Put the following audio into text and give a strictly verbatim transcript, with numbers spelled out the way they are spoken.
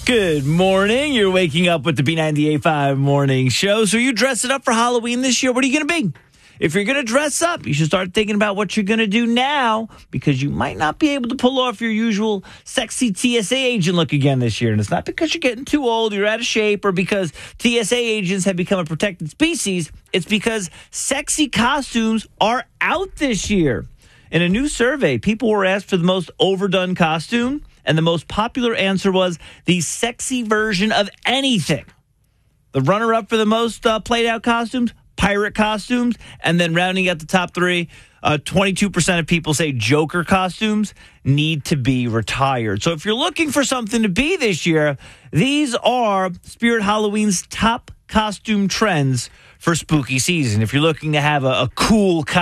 Good morning. You're waking up with the B ninety-eight point five morning show. So are you dressing up for Halloween this year? What are you going to be? If you're going to dress up, you should start thinking about what you're going to do now, because you might not be able to pull off your usual sexy T S A agent look again this year. And it's not because you're getting too old, you're out of shape, or because T S A agents have become a protected species. It's because sexy costumes are out this year. In a new survey, people were asked for the most overdone costume, and the most popular answer was the sexy version of anything. The runner-up for the most uh, played-out costumes, pirate costumes, and then rounding out the top three, uh, twenty-two percent of people say Joker costumes need to be retired. So if you're looking for something to be this year, these are Spirit Halloween's top costume trends for spooky season. If you're looking to have a, a cool costume,